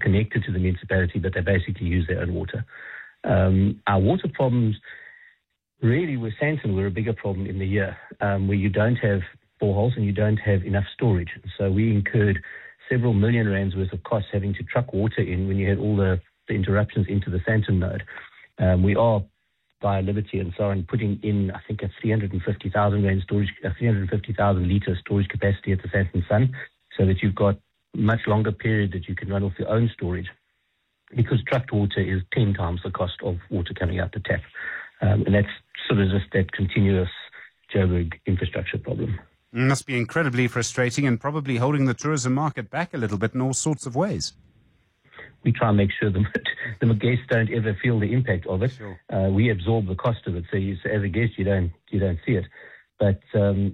connected to the municipality, but they basically use their own water. Our water problems really with Sandton were a bigger problem in the year, where you don't have boreholes and you don't have enough storage. So we incurred several million rands worth of costs having to truck water in when you had all the interruptions into the Sandton node. We are, via Liberty and so on, putting in, I think, a 350,000 rand storage, 350,000 litre storage capacity at the Sandton Sun, so that you've got much longer period that you can run off your own storage, because trucked water is 10 times the cost of water coming out the tap. And that's sort of just that continuous Joburg infrastructure problem. It must be incredibly frustrating and probably holding the tourism market back a little bit in all sorts of ways. We try and make sure the guests don't ever feel the impact of it. Sure. We absorb the cost of it, so as a guest you don't see it. But and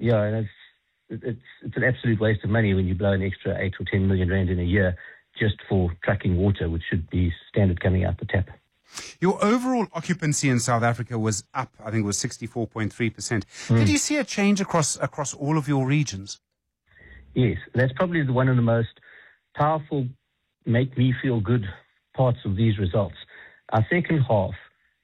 it's an absolute waste of money when you blow an extra 8 or 10 million rand in a year just for trucking water, which should be standard coming out the tap. Your overall occupancy in South Africa was up, I think it was 64.3%. Did you see a change across all of your regions? Yes, that's probably one of the most powerful, make me feel good parts of these results. Our second half,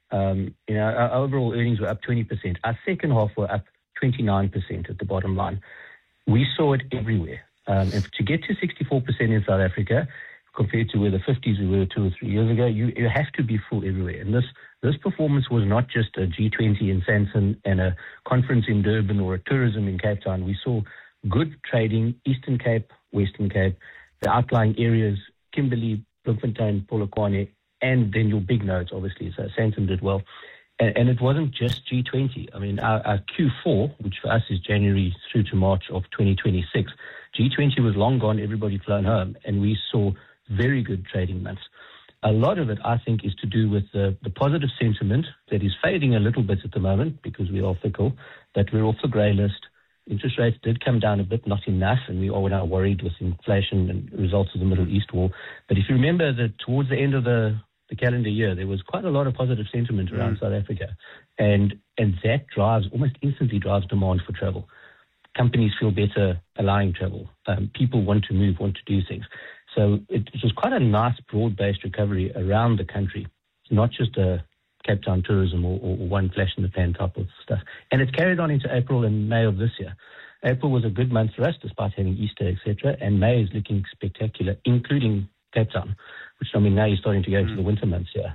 our overall earnings were up 20%. Our second half were up 29% at the bottom line. We saw it everywhere. And to get to 64% in South Africa, compared to where the 50s we were 2 or 3 years ago, you have to be full everywhere. And this performance was not just a G20 in Sandton and a conference in Durban or a tourism in Cape Town. We saw good trading, Eastern Cape, Western Cape, the outlying areas, Kimberley, Bloemfontein, Polokwane, and then your big nodes, obviously. So Sandton did well. And it wasn't just G20. I mean, our Q4, which for us is January through to March of 2026, G20 was long gone, everybody flown home, and we saw very good trading months. A lot of it, I think, is to do with the positive sentiment that is fading a little bit at the moment because we are fickle, but we're off the grey list. Interest rates did come down a bit, not enough, and we are now worried with inflation and results of the Middle East war. But if you remember that towards the end of the calendar year, there was quite a lot of positive sentiment around South Africa, and that almost instantly drives demand for travel. Companies feel better allowing travel. People want to move, want to do things. So it was quite a nice broad-based recovery around the country. It's not just a Cape Town tourism or one flash in the pan type of stuff. And it's carried on into April and May of this year. April was a good month for us, despite having Easter, etc. And May is looking spectacular, including Cape Town, which, I mean, now you're starting to go into the winter months here.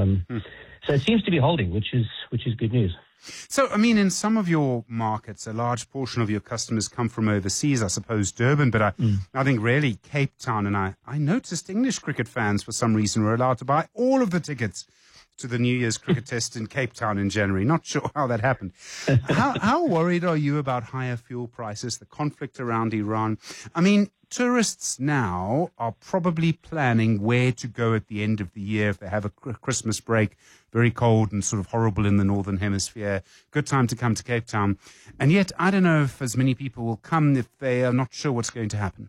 So it seems to be holding, which is good news. So, I mean, in some of your markets, a large portion of your customers come from overseas, I suppose Durban, but I think really Cape Town. And I noticed English cricket fans, for some reason, were allowed to buy all of the tickets to the New Year's cricket test in Cape Town in January. Not sure how that happened. How worried are you about higher fuel prices, the conflict around Iran? I mean, tourists now are probably planning where to go at the end of the year if they have a Christmas break, very cold and sort of horrible in the Northern Hemisphere. Good time to come to Cape Town. And yet, I don't know if as many people will come if they are not sure what's going to happen.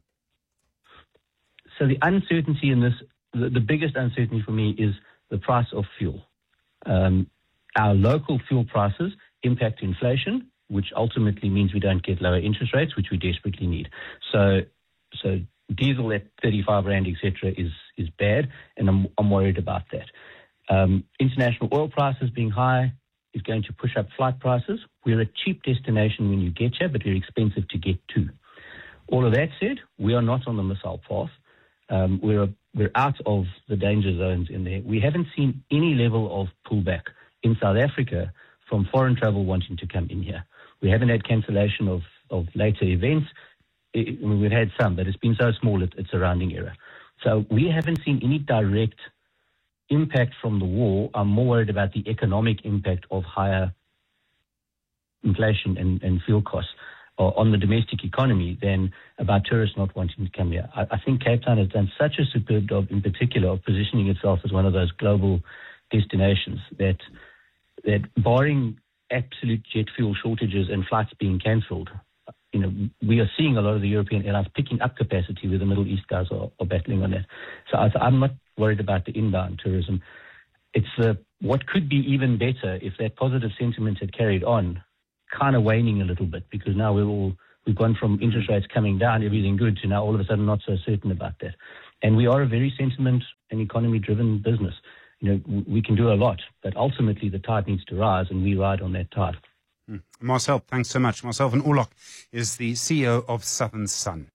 So the uncertainty in this, the biggest uncertainty for me is the price of fuel. Our local fuel prices impact inflation, which ultimately means we don't get lower interest rates, which we desperately need. So diesel at 35 Rand, etc., is bad, and I'm worried about that. International oil prices being high is going to push up flight prices. We're a cheap destination when you get here, but we're expensive to get to. All of that said, we are not on the missile path. We're out of the danger zones in there. We haven't seen any level of pullback in South Africa from foreign travel wanting to come in here. We haven't had cancellation of later events. We've had some, but it's been so small it's a rounding error. So we haven't seen any direct impact from the war. I'm more worried about the economic impact of higher inflation and fuel costs on the domestic economy than about tourists not wanting to come here. I think Cape Town has done such a superb job, in particular, of positioning itself as one of those global destinations that barring absolute jet fuel shortages and flights being cancelled, we are seeing a lot of the European airlines picking up capacity where the Middle East guys are battling on that. So I'm not worried about the inbound tourism. It's what could be even better if that positive sentiment had carried on, kind of waning a little bit, because now we've gone from interest rates coming down, everything good, to now all of a sudden not so certain about that. And we are a very sentiment and economy-driven business. We can do a lot, but ultimately the tide needs to rise, and we ride on that tide. Marcel, thanks so much. Marcel van Oorlog is the CEO of Southern Sun.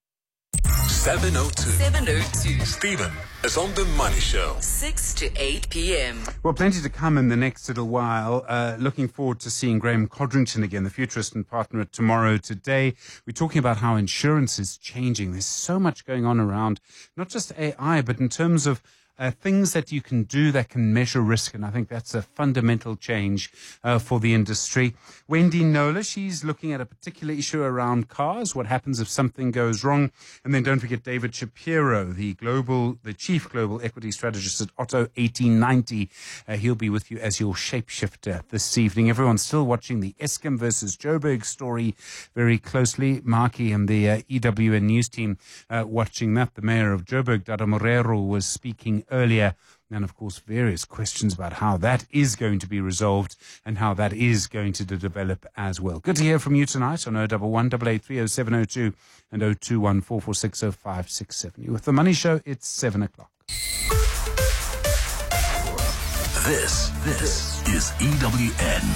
702. Stephen is on The Money Show. 6 to 8 p.m. Well, plenty to come in the next little while. Looking forward to seeing Graham Codrington again, the futurist and partner at Tomorrow Today. We're talking about how insurance is changing. There's so much going on around, not just AI, but in terms of things that you can do that can measure risk, and I think that's a fundamental change for the industry. Wendy Knowler, she's looking at a particular issue around cars, what happens if something goes wrong. And then don't forget David Shapiro, the chief global equity strategist at Otto 1890. He'll be with you as your shapeshifter this evening. Everyone's still watching the Eskom versus Joburg story very closely. Marky and the EWN news team watching that. The mayor of Joburg, Dada Morero, was speaking earlier, and of course various questions about how that is going to be resolved and how that is going to develop as well. Good to hear from you tonight on 011 883 0702 and 021 446 0567. With The Money Show, it's 7 o'clock. This is EWN.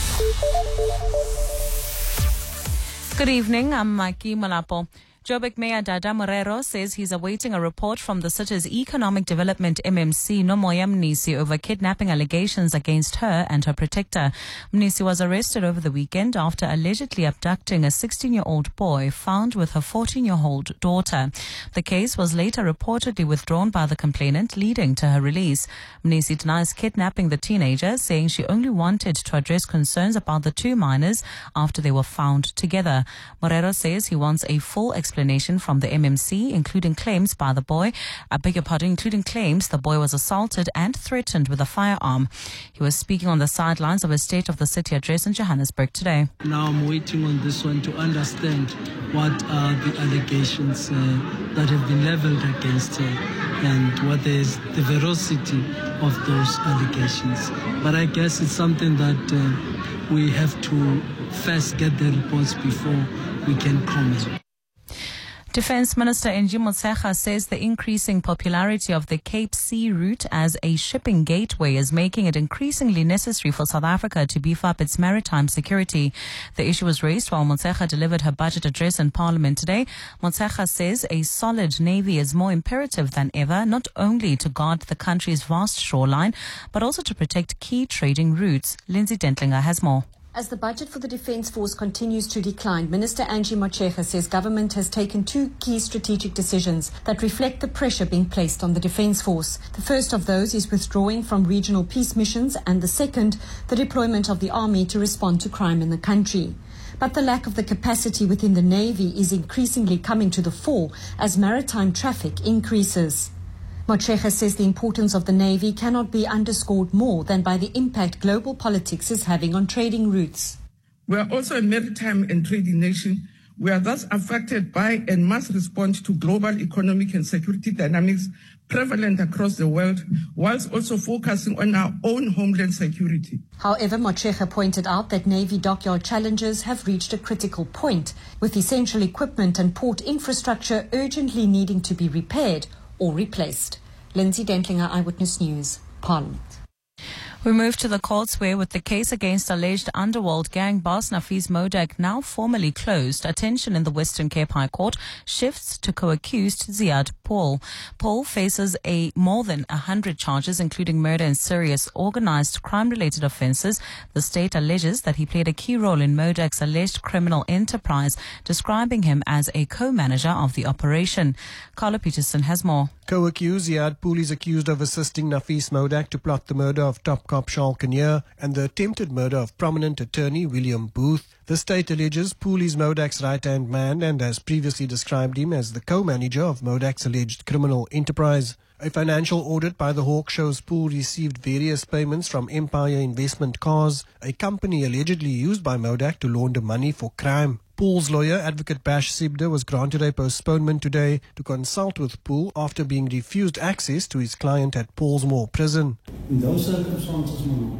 Good evening, I'm Maki Malapo. Joburg Mayor Dada Morero says he's awaiting a report from the city's Economic Development MMC, Nomoya Mnisi, over kidnapping allegations against her and her protector. Mnisi was arrested over the weekend after allegedly abducting a 16-year-old boy found with her 14-year-old daughter. The case was later reportedly withdrawn by the complainant, leading to her release. Mnisi denies kidnapping the teenager, saying she only wanted to address concerns about the two minors after they were found together. Morero says he wants a full explanation from the MMC, including claims by the boy, including claims the boy was assaulted and threatened with a firearm. He was speaking on the sidelines of a State of the City address in Johannesburg today. Now I'm waiting on this one to understand what are the allegations that have been leveled against her and what is the veracity of those allegations. But I guess it's something that we have to first get the reports before we can comment. Defence Minister Angie Motshekga says the increasing popularity of the Cape Sea route as a shipping gateway is making it increasingly necessary for South Africa to beef up its maritime security. The issue was raised while Motshekga delivered her budget address in Parliament today. Motshekga says a solid navy is more imperative than ever, not only to guard the country's vast shoreline, but also to protect key trading routes. Lindsay Dentlinger has more. As the budget for the Defence Force continues to decline, Minister Angie Motshekga says government has taken two key strategic decisions that reflect the pressure being placed on the Defence Force. The first of those is withdrawing from regional peace missions, and the second, the deployment of the army to respond to crime in the country. But the lack of the capacity within the Navy is increasingly coming to the fore as maritime traffic increases. Motshekga says the importance of the Navy cannot be underscored more than by the impact global politics is having on trading routes. We are also a maritime and trading nation. We are thus affected by and must respond to global economic and security dynamics prevalent across the world, whilst also focusing on our own homeland security. However, Motshekga pointed out that Navy dockyard challenges have reached a critical point, with essential equipment and port infrastructure urgently needing to be repaired or replaced. Lindsay Dentlinger, Eyewitness News, Parliament. We move to the courts where, with the case against alleged underworld gang boss Nafis Modak now formally closed, attention in the Western Cape High Court shifts to co-accused Ziad Paul. Paul faces more than 100 charges, including murder and serious organized crime-related offences. The state alleges that he played a key role in Modak's alleged criminal enterprise, describing him as a co-manager of the operation. Carlo Peterson has more. Co-accused Ziad Paul is accused of assisting Nafis Modak to plot the murder of top cop Charles Kinnear and the attempted murder of prominent attorney William Booth. The state alleges Paul is Modak's right-hand man and has previously described him as the co-manager of Modak's alleged criminal enterprise. A financial audit by the Hawk shows Paul received various payments from Empire Investment Cars, a company allegedly used by Modak to launder money for crime. Paul's lawyer, Advocate Bash Sibda, was granted a postponement today to consult with Paul after being refused access to his client at Paulsmoor Prison. In those circumstances,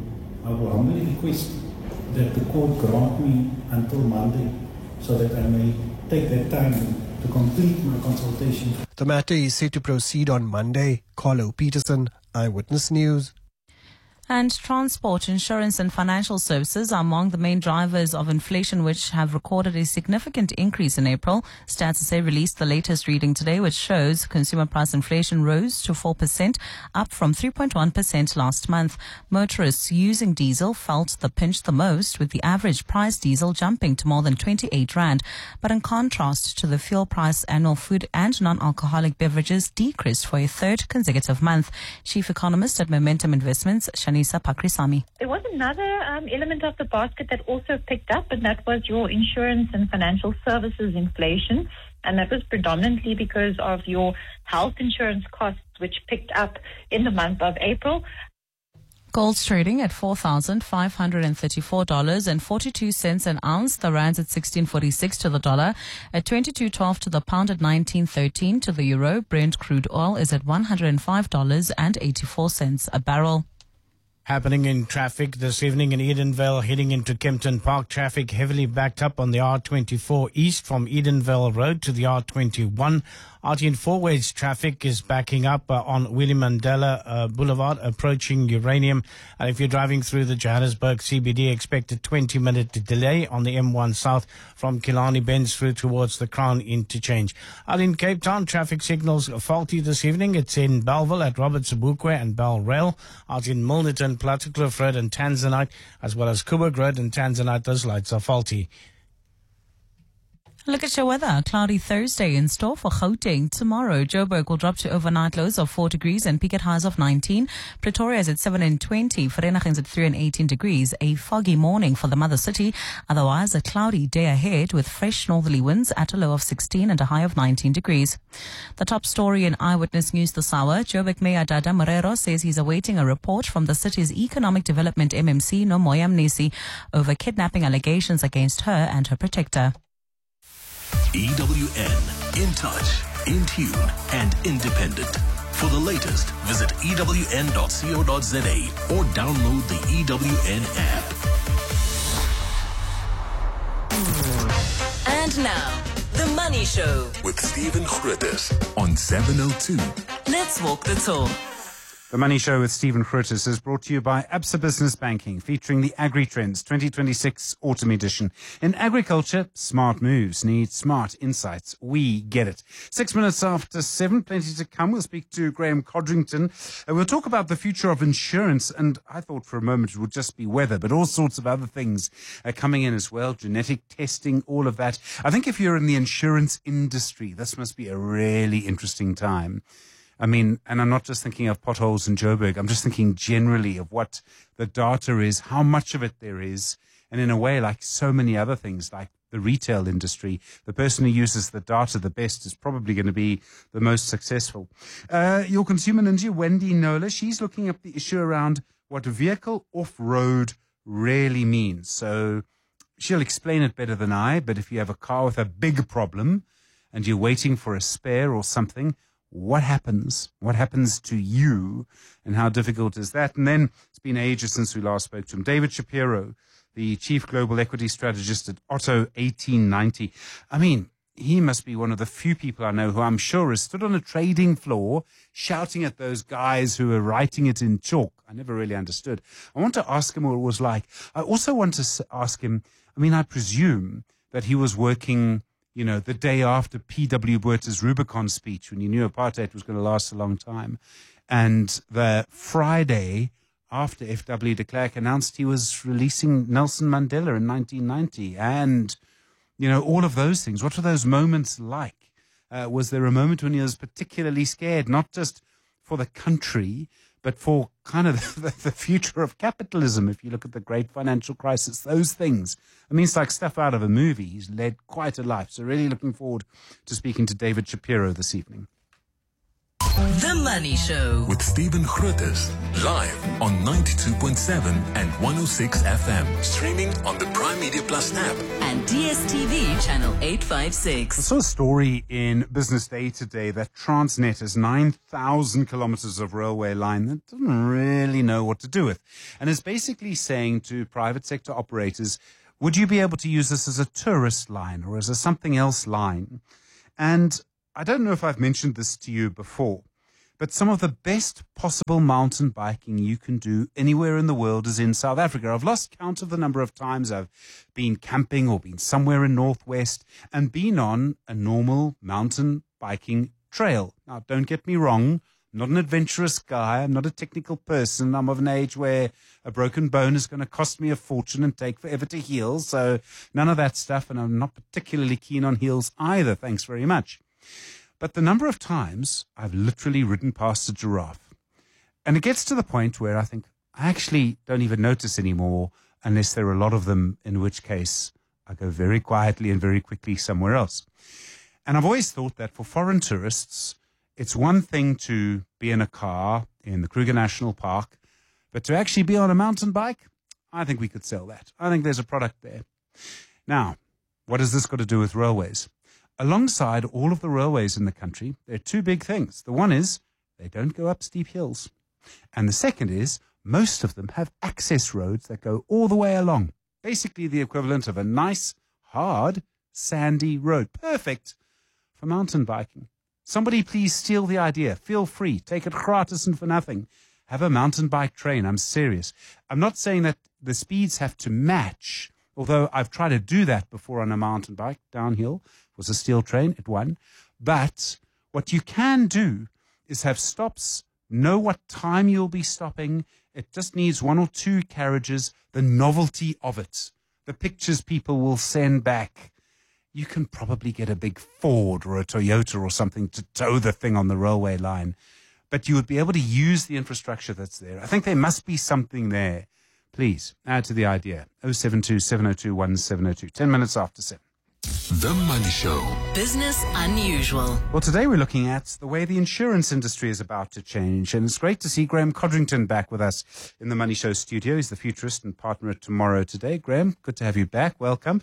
I will humbly request that the court grant me until Monday so that I may take that time to complete my consultation. The matter is set to proceed on Monday. Carlo Peterson, Eyewitness News. And transport, insurance and financial services are among the main drivers of inflation, which have recorded a significant increase in April. Stats SA released the latest reading today, which shows consumer price inflation rose to 4%, up from 3.1% last month. Motorists using diesel felt the pinch the most, with the average price diesel jumping to more than 28 Rand. But in contrast to the fuel price, annual food and non-alcoholic beverages decreased for a third consecutive month. Chief Economist at Momentum Investments, Shanisa Pakrisamy. There was another element of the basket that also picked up, and that was your insurance and financial services inflation. And that was predominantly because of your health insurance costs, which picked up in the month of April. Gold's trading at $4,534.42 an ounce. The rand's at 16.46 to the dollar, at 22.12 to the pound, at 19.13 to the euro. Brent crude oil is at $105.84 a barrel. Happening in traffic this evening in Edenvale, heading into Kempton Park. Traffic heavily backed up on the R24 east from Edenvale Road to the R21. RTN four-ways traffic is backing up on William Mandela Boulevard, approaching Uranium. And if you're driving through the Johannesburg CBD, expect a 20-minute delay on the M1 South from Killarney Bends through towards the Crown interchange. Out in Cape Town, traffic signals are faulty this evening. It's in Bellville at Robert Sobukwe and Bell Rail. Out in Milnerton, Plattekloof Road and Tanzanite, as well as Coburg Road and Tanzanite, those lights are faulty. Look at your weather. Cloudy Thursday in store for Gauteng. Tomorrow, Joburg will drop to overnight lows of 4 degrees and peak at highs of 19. Pretoria is at 7 and 20. Vereeniging is at 3 and 18 degrees. A foggy morning for the mother city. Otherwise, a cloudy day ahead with fresh northerly winds at a low of 16 and a high of 19 degrees. The top story in Eyewitness News this hour. Joburg Mayor Dada Morero says he's awaiting a report from the city's Economic Development MMC, Nomoya Mnisi, over kidnapping allegations against her and her protector. EWN, in touch, in tune, and independent. For the latest, visit ewn.co.za or download the EWN app. And now, The Money Show with Stephen Grootes on 702. Let's walk the talk. The Money Show with Stephen Grootes is brought to you by Absa Business Banking, featuring the Agri-Trends 2026 Autumn Edition. In agriculture, smart moves need smart insights. We get it. 6 minutes after 7, plenty to come. We'll speak to Graham Codrington. We'll talk about the future of insurance, and I thought for a moment it would just be weather, but all sorts of other things are coming in as well. Genetic testing, all of that. I think if you're in the insurance industry, this must be a really interesting time. I mean, and I'm not just thinking of potholes in Joburg. I'm just thinking generally of what the data is, how much of it there is. And in a way, like so many other things, like the retail industry, the person who uses the data the best is probably going to be the most successful. Your consumer ninja, Wendy Nola, she's looking at the issue around what vehicle off-road really means. So she'll explain it better than I, but if you have a car with a big problem and you're waiting for a spare or something, what happens? What happens to you? And how difficult is that? And then it's been ages since we last spoke to him. David Shapiro, the Chief Global Equity Strategist at Otto 1890. I mean, he must be one of the few people I know who I'm sure has stood on a trading floor shouting at those guys who are writing it in chalk. I never really understood. I want to ask him what it was like. I also want to ask him, I mean, I presume that he was working, you know, the day after P.W. Botha's Rubicon speech, when he knew apartheid was going to last a long time. And the Friday after F.W. de Klerk announced he was releasing Nelson Mandela in 1990. And, you know, all of those things. What were those moments like? Was there a moment when he was particularly scared, not just for the country, but for kind of the future of capitalism? If you look at the great financial crisis, those things. I mean, it's like stuff out of a movie. He's led quite a life. So really looking forward to speaking to David Shapiro this evening. The Money Show with Stephen Grootes, live on 92.7 and 106 FM. Streaming on the Prime Media Plus app. and DSTV channel I 856. saw a story in Business Day today that Transnet has 9,000 kilometers of railway line that doesn't really know what to do with. And is basically saying to private sector operators, would you be able to use this as a tourist line or as a something else line? And I don't know if I've mentioned this to you before, but some of the best possible mountain biking you can do anywhere in the world is in South Africa. I've lost count of the number of times I've been camping or been somewhere in Northwest and been on a normal mountain biking trail. Now, don't get me wrong. I'm not an adventurous guy. I'm not a technical person. I'm of an age where a broken bone is going to cost me a fortune and take forever to heal. So none of that stuff. And I'm not particularly keen on heels either. Thanks very much. But the number of times I've literally ridden past a giraffe. And it gets to the point where I think I actually don't even notice anymore unless there are a lot of them, in which case I go very quietly and very quickly somewhere else. And I've always thought that for foreign tourists, it's one thing to be in a car in the Kruger National Park, but to actually be on a mountain bike, I think we could sell that. I think there's a product there. Now, what has this got to do with railways? Alongside all of the railways in the country, there are two big things. The one is they don't go up steep hills. And the second is most of them have access roads that go all the way along. Basically the equivalent of a nice, hard, sandy road. Perfect for mountain biking. Somebody please steal the idea. Feel free. Take it gratis and for nothing. Have a mountain bike train. I'm serious. I'm not saying that the speeds have to match, although I've tried to do that before on a mountain bike downhill. It was a steel train. It won. But what you can do is have stops, know what time you'll be stopping. It just needs one or two carriages, the novelty of it, the pictures people will send back. You can probably get a big Ford or a Toyota or something to tow the thing on the railway line. But you would be able to use the infrastructure that's there. I think there must be something there. Please, add to the idea. 072 702 1702. 10 minutes after 7. The Money Show. Business Unusual. Well, today we're looking at the way the insurance industry is about to change. And it's great to see Graham Codrington back with us in the Money Show studio. He's the futurist and partner at Tomorrow Today. Graham, good to have you back. Welcome.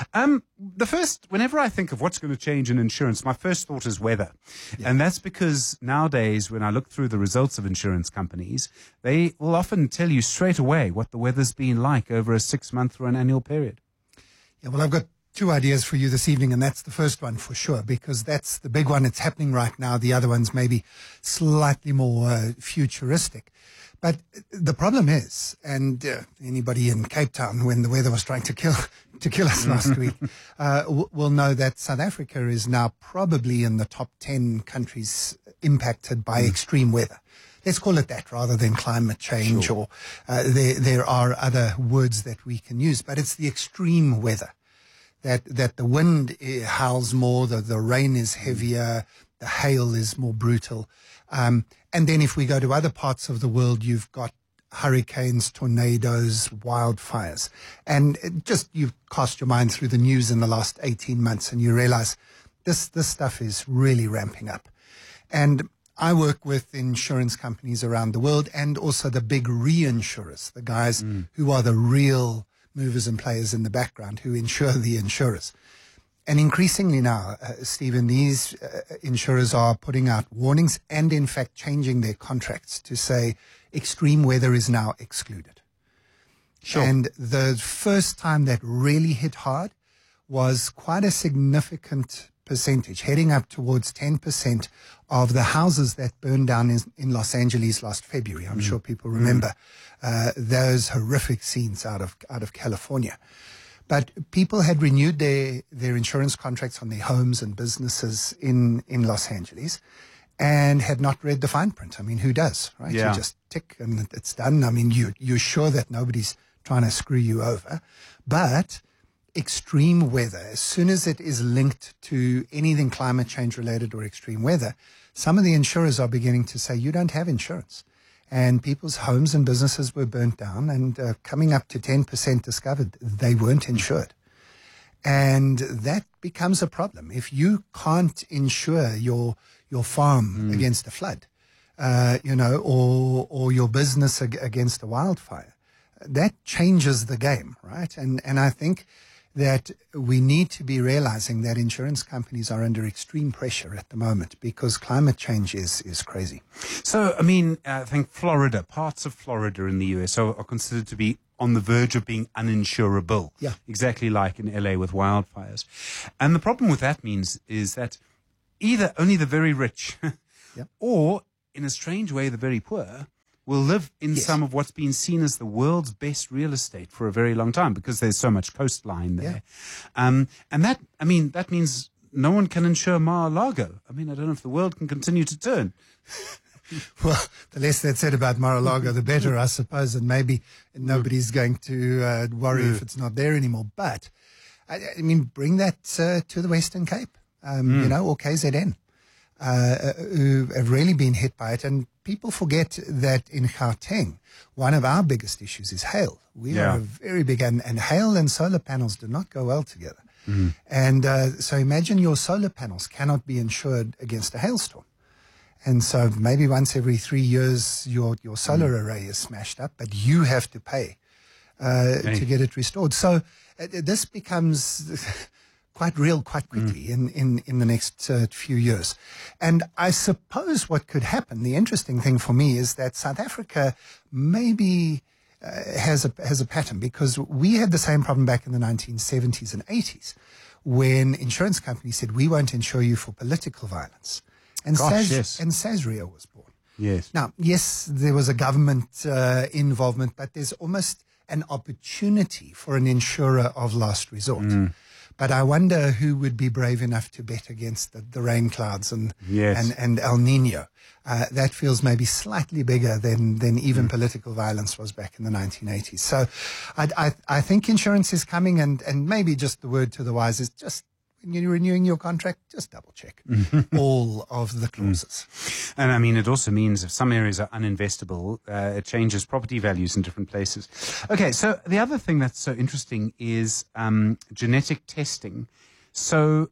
Whenever I think of what's going to change in insurance, my first thought is weather. Yeah. And that's because nowadays, when I look through the results of insurance companies, they will often tell you straight away what the weather's been like over a 6-month or an annual period. Yeah, well, I've got two ideas for you this evening, and that's the first one for sure, because that's the big one. It's happening right now. The other one's maybe slightly more futuristic. But the problem is, and anybody in Cape Town, when the weather was trying to kill us last week, will know that South Africa is now probably in the top 10 countries impacted by extreme weather. Let's call it that rather than climate change, or there are other words that we can use, but it's the extreme weather. That the wind howls more, the rain is heavier, the hail is more brutal. And then if we go to other parts of the world, you've got hurricanes, tornadoes, wildfires. And you cast your mind through the news in the last 18 months and you realize this stuff is really ramping up. And I work with insurance companies around the world and also the big reinsurers, the guys who are the real movers and players in the background who insure the insurers. And increasingly now, Stephen, these insurers are putting out warnings and in fact changing their contracts to say extreme weather is now excluded. Sure. And the first time that really hit hard was quite a significant percentage, heading up towards 10% of the houses that burned down in Los Angeles last February. I'm sure people remember those horrific scenes out of California. But people had renewed their insurance contracts on their homes and businesses in Los Angeles and had not read the fine print. I mean, who does, right? Yeah. You just tick and it's done. I mean, you're sure that nobody's trying to screw you over. But extreme weather, as soon as it is linked to anything climate change related or extreme weather, some of the insurers are beginning to say, you don't have insurance. And people's homes and businesses were burnt down and coming up to 10% discovered they weren't insured. And that becomes a problem. If you can't insure your farm against a flood, or your business against a wildfire, that changes the game, right? And I think that we need to be realizing that insurance companies are under extreme pressure at the moment because climate change is crazy. So, I mean, I think parts of Florida in the US are considered to be on the verge of being uninsurable. Yeah. Exactly like in LA with wildfires. And the problem with that is that either only the very rich or, in a strange way, the very poor will live in some of what's been seen as the world's best real estate for a very long time because there's so much coastline there. And that means no one can insure Mar-a-Lago. I mean, I don't know if the world can continue to turn. Well, the less that's said about Mar-a-Lago, the better, I suppose, and maybe nobody's going to worry if it's not there anymore. But, I mean, bring that to the Western Cape, or KZN, who have really been hit by it. And people forget that in Gauteng, one of our biggest issues is hail. We are very big, and hail and solar panels do not go well together. And so imagine your solar panels cannot be insured against a hailstorm. And so maybe once every 3 years, your solar array is smashed up, but you have to pay to get it restored. So this becomes quite real quite quickly in the next few years. And I suppose what could happen, the interesting thing for me is that South Africa maybe has a pattern, because we had the same problem back in the 1970s and 80s when insurance companies said, we won't insure you for political violence. And Sasria was born. Yes. Now, yes, there was a government involvement, but there's almost an opportunity for an insurer of last resort. But I wonder who would be brave enough to bet against the rain clouds and El Nino. That feels maybe slightly bigger than even political violence was back in the 1980s. So I think insurance is coming, and maybe just the word to the wise is just, when you're renewing your contract, just double check all of the clauses. And I mean, it also means if some areas are uninvestable, it changes property values in different places. Okay, so the other thing that's so interesting is genetic testing. So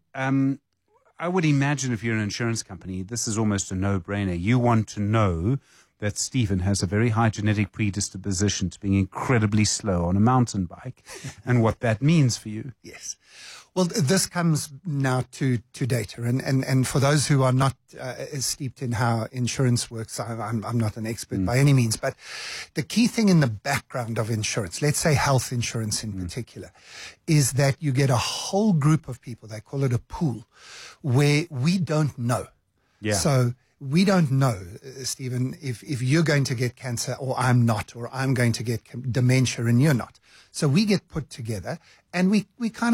I would imagine if you're an insurance company, this is almost a no-brainer. You want to know that Stephen has a very high genetic predisposition to being incredibly slow on a mountain bike and what that means for you. Yes. Well, this comes now to data, and for those who are not as steeped in how insurance works, I'm not an expert by any means, but the key thing in the background of insurance, let's say health insurance in particular, is that you get a whole group of people, they call it a pool, where we don't know. Yeah. So we don't know, Stephen, if you're going to get cancer or I'm not, or I'm going to get dementia and you're not. So we get put together, and we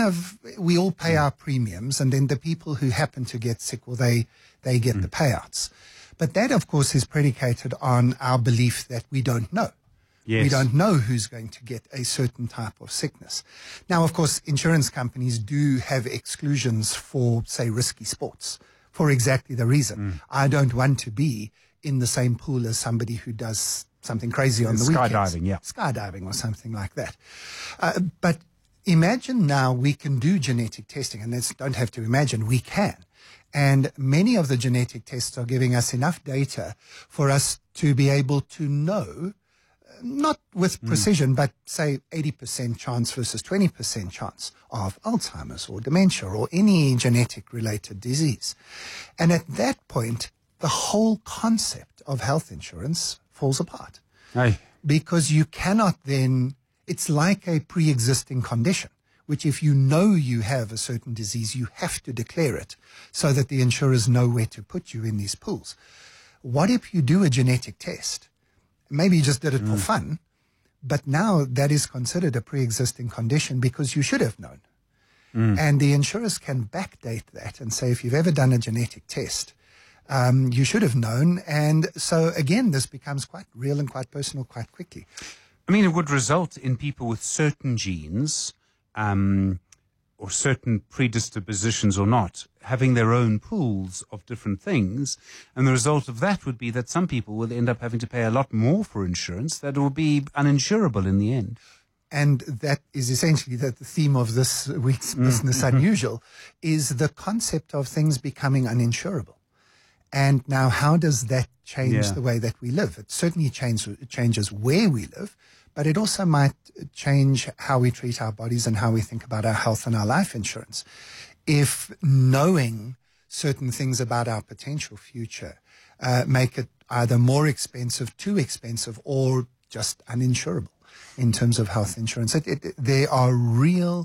all pay our premiums, and then the people who happen to get sick, well, they get the payouts. But that, of course, is predicated on our belief that we don't know. Yes. We don't know who's going to get a certain type of sickness. Now, of course, insurance companies do have exclusions for, say, risky sports, for exactly the reason. I don't want to be in the same pool as somebody who does something crazy on the weekends. Skydiving or something like that. But imagine now we can do genetic testing, and don't have to imagine, we can. And many of the genetic tests are giving us enough data for us to be able to know, not with precision, but say 80% chance versus 20% chance of Alzheimer's or dementia or any genetic related disease. And at that point, the whole concept of health insurance falls apart. Aye. Because you cannot then, it's like a pre-existing condition, which if you know you have a certain disease, you have to declare it so that the insurers know where to put you in these pools. What if you do a genetic test? Maybe you just did it for fun, but now that is considered a pre-existing condition because you should have known. And the insurers can backdate that and say, if you've ever done a genetic test, you should have known. And so, again, this becomes quite real and quite personal quite quickly. I mean, it would result in people with certain genes or certain predispositions or not having their own pools of different things. And the result of that would be that some people will end up having to pay a lot more for insurance that will be uninsurable in the end. And that is essentially the theme of this week's Business Unusual, is the concept of things becoming uninsurable. And now, how does that change the way that we live? It certainly changes where we live, but it also might change how we treat our bodies and how we think about our health and our life insurance. If knowing certain things about our potential future make it either more expensive, too expensive, or just uninsurable in terms of health insurance. There are real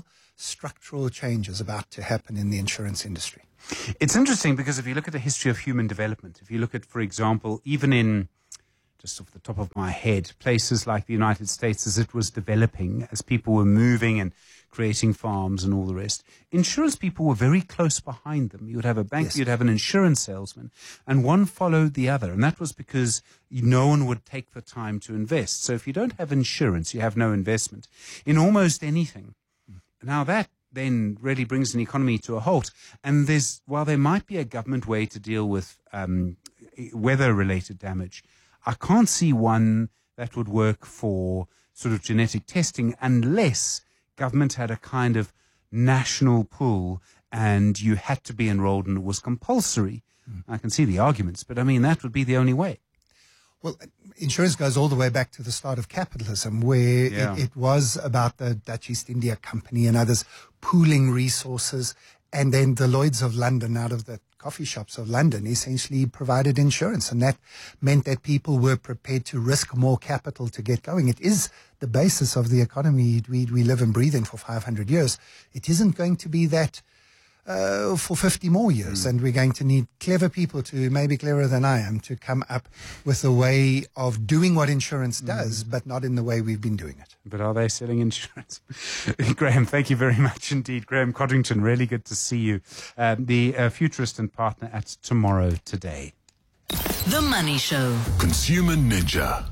structural changes about to happen in the insurance industry. It's interesting because if you look at the history of human development, if you look at, for example, even in, just off the top of my head, places like the United States as it was developing, as people were moving and creating farms and all the rest, insurance people were very close behind them. You would have a bank, Yes. you'd have an insurance salesman, and one followed the other. And that was because no one would take the time to invest. So if you don't have insurance, you have no investment in almost anything. Now that then really brings an economy to a halt. And while there might be a government way to deal with weather-related damage, I can't see one that would work for sort of genetic testing unless government had a kind of national pool and you had to be enrolled and it was compulsory. I can see the arguments, but I mean, that would be the only way. Well, insurance goes all the way back to the start of capitalism, where it was about the Dutch East India Company and others pooling resources, and then the Lloyds of London, out of the coffee shops of London, essentially provided insurance, and that meant that people were prepared to risk more capital to get going. It is the basis of the economy we live and breathe in for 500 years. It isn't going to be that for 50 more years, and we're going to need clever people, to maybe cleverer than I am, to come up with a way of doing what insurance does, but not in the way we've been doing it. But are they selling insurance? Graham, thank you very much indeed. Graham Codrington, really good to see you. The futurist and partner at Tomorrow Today. The Money Show. Consumer Ninja.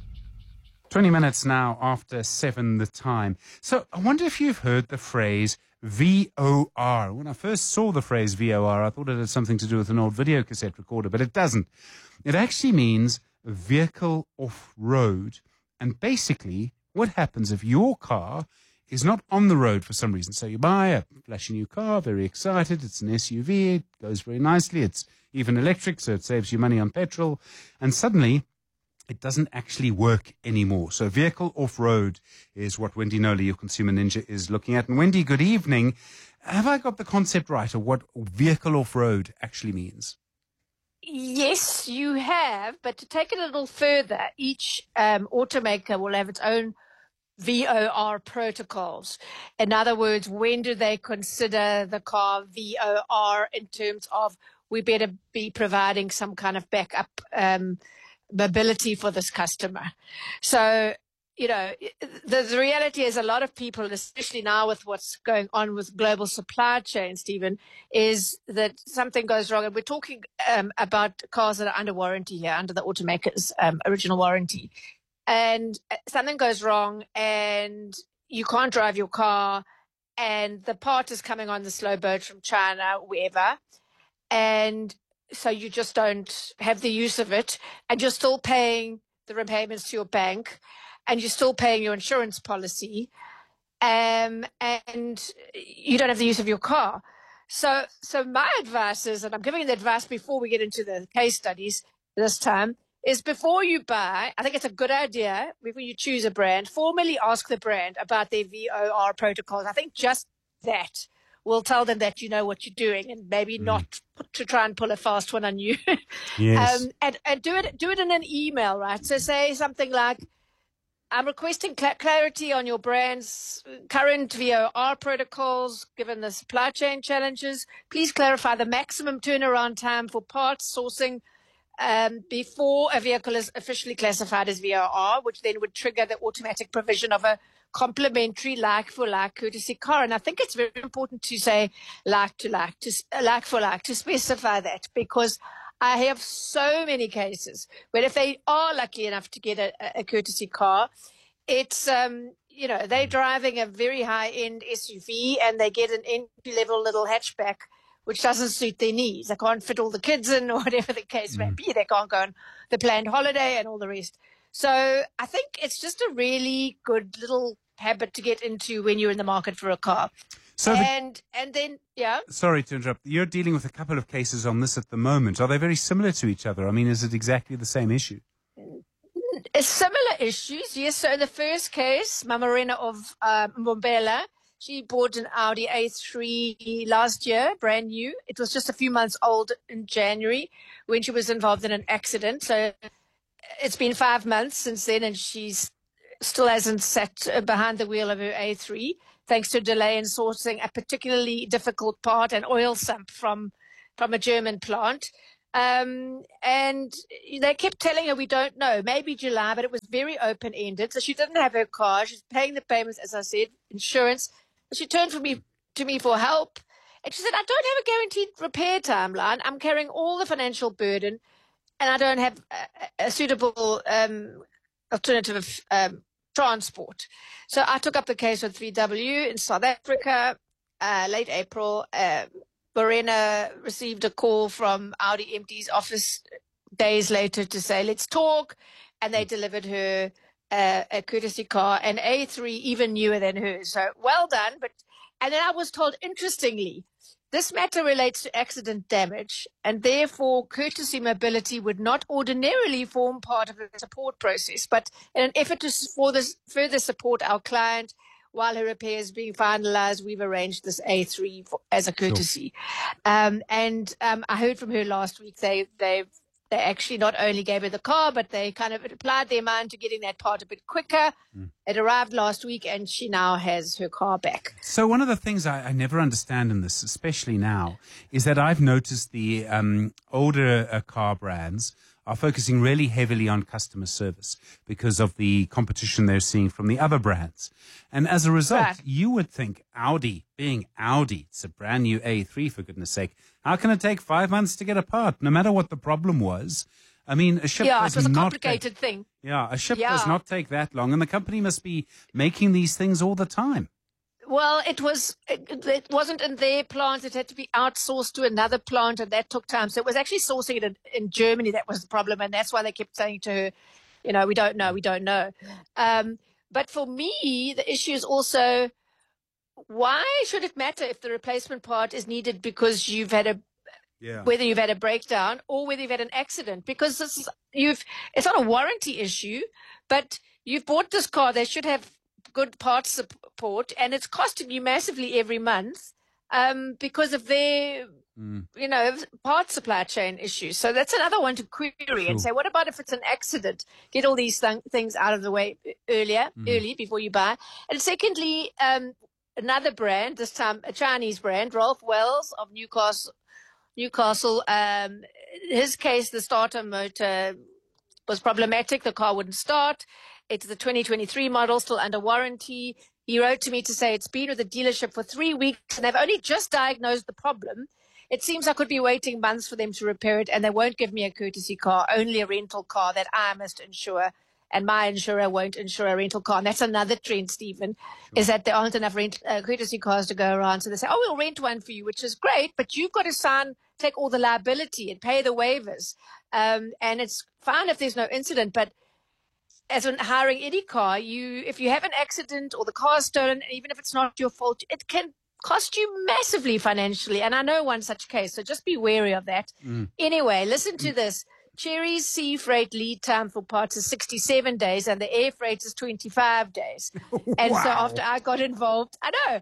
20 minutes now after 7 the time. So I wonder if you've heard the phrase VOR. When I first saw the phrase VOR, I thought it had something to do with an old video cassette recorder, but it doesn't. It actually means vehicle off-road. And basically, what happens if your car is not on the road for some reason? So you buy a flashy new car, very excited, it's an SUV, it goes very nicely, it's even electric, so it saves you money on petrol, and suddenly it doesn't actually work anymore. So vehicle off-road is what Wendy Knowley, your consumer ninja, is looking at. And Wendy, good evening. Have I got the concept right of what vehicle off-road actually means? Yes, you have. But to take it a little further, each automaker will have its own VOR protocols. In other words, when do they consider the car VOR in terms of we better be providing some kind of backup mobility for this customer? So, you know, the reality is a lot of people, especially now with what's going on with global supply chain, Stephen, is that something goes wrong. And we're talking about cars that are under warranty here, under the automaker's original warranty. And something goes wrong and you can't drive your car and the part is coming on the slow boat from China, wherever. And so you just don't have the use of it, and you're still paying the repayments to your bank, and you're still paying your insurance policy, and you don't have the use of your car. So my advice is, and I'm giving the advice before we get into the case studies this time, is before you buy, I think it's a good idea, before you choose a brand, formally ask the brand about their VOR protocols. I think just that will tell them that you know what you're doing, and maybe not to try and pull a fast one on you. Yes. And do it in an email, right? So say something like, I'm requesting clarity on your brand's current VOR protocols, given the supply chain challenges. Please clarify the maximum turnaround time for parts sourcing before a vehicle is officially classified as VOR, which then would trigger the automatic provision of a complementary like-for-like courtesy car. And I think it's very important to say like-for-like, to specify that, because I have so many cases where if they are lucky enough to get a courtesy car, it's, they're driving a very high-end SUV and they get an entry-level little hatchback which doesn't suit their needs. They can't fit all the kids in, or whatever the case may be. They can't go on the planned holiday and all the rest. So I think it's just a really good little habit to get into when you're in the market for a car. So and then, yeah. Sorry to interrupt. You're dealing with a couple of cases on this at the moment. Are they very similar to each other? I mean, is it exactly the same issue? Similar issues, yes. So in the first case, Mama Rena of Mbombela, she bought an Audi A3 last year, brand new. It was just a few months old in January when she was involved in an accident. So it's been 5 months since then, and she's still hasn't sat behind the wheel of her A3. thanks to a delay in sourcing a particularly difficult part, an oil sump from a German plant. And they kept telling her, we don't know, maybe July, but it was very open-ended. So she didn't have her car. She's paying the payments, as I said, insurance. She turned to me for help. And she said, I don't have a guaranteed repair timeline. I'm carrying all the financial burden, and I don't have a suitable alternative transport. So I took up the case with VW in South Africa, late April. Morena received a call from Audi MD's office days later to say, let's talk. And they delivered her a courtesy car, an A3, even newer than hers. So well done. And then I was told, interestingly, this matter relates to accident damage, and therefore courtesy mobility would not ordinarily form part of the support process. But in an effort to further support our client while her repair is being finalized, we've arranged this A3 as a courtesy. Sure. I heard from her last week they actually not only gave her the car, but they kind of applied their mind to getting that part a bit quicker. It arrived last week, and she now has her car back. So one of the things I never understand in this, especially now, is that I've noticed the older car brands are focusing really heavily on customer service because of the competition they're seeing from the other brands. And as a result, right, you would think Audi, being Audi, it's a brand new A3, for goodness sake, how can it take 5 months to get a part, no matter what the problem was? I mean, a ship does it was a not complicated thing. Yeah, a ship does not take that long, and the company must be making these things all the time. Well, it wasn't in their plant. It had to be outsourced to another plant, and that took time. So it was actually sourcing it in Germany that was the problem, and that's why they kept saying to her, we don't know. But for me, the issue is also, why should it matter if the replacement part is needed because you've had whether you've had a breakdown or whether you've had an accident? Because it's not a warranty issue, but you've bought this car. They should have good parts support, and it's costing you massively every month because of their part supply chain issues. So that's another one to query and say, what about if it's an accident? Get all these things out of the way early before you buy. And secondly, another brand, this time a Chinese brand, Ralph Wells of Newcastle. His case, the starter motor was problematic. The car wouldn't start. It's the 2023 model, still under warranty. He wrote to me to say it's been with the dealership for 3 weeks and they've only just diagnosed the problem. It seems I could be waiting months for them to repair it, and they won't give me a courtesy car, only a rental car that I must insure, and my insurer won't insure a rental car. And that's another trend, Stephen, is that there aren't enough courtesy cars to go around. So they say, we'll rent one for you, which is great, but you've got to take all the liability and pay the waivers. And it's fine if there's no incident, but as in hiring any car, if you have an accident or the car is stolen, even if it's not your fault, it can cost you massively financially. And I know one such case, so just be wary of that. Anyway, listen to this. Chery's sea freight lead time for parts is 67 days and the air freight is 25 days. And so after I got involved,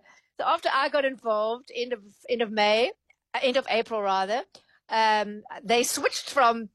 end of April rather, they switched from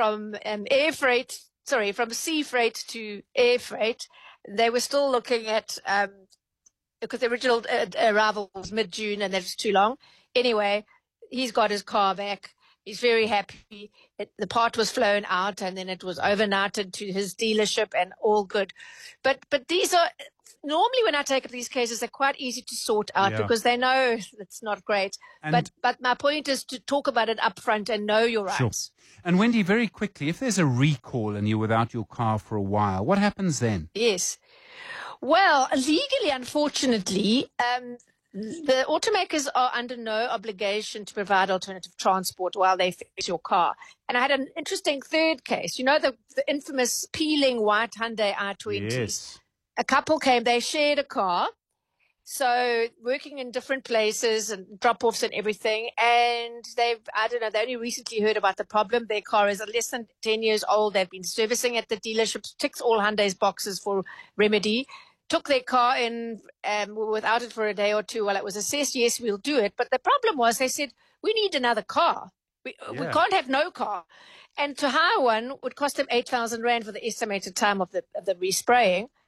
sea freight to air freight. They were still looking at, because the original arrival was mid-June and that was too long. Anyway, he's got his car back. He's very happy. The part was flown out and then it was overnighted to his dealership and all good. But these are, normally when I take up these cases, they're quite easy to sort out because they know it's not great. But my point is to talk about it up front and know your rights. Sure. And Wendy, very quickly, if there's a recall and you're without your car for a while, what happens then? Yes. Well, legally, unfortunately, the automakers are under no obligation to provide alternative transport while they fix your car. And I had an interesting third case. You know, the infamous peeling white Hyundai i20. Yes. A couple came, they shared a car. So working in different places and drop-offs and everything. And they only recently heard about the problem. Their car is less than 10 years old. They've been servicing at the dealership, ticks all Hyundai's boxes for remedy. Took their car in without it for a day or two while it was assessed. Yes, we'll do it. But the problem was they said, we need another car. We can't have no car. And to hire one would cost them 8,000 Rand for the estimated time of the respraying.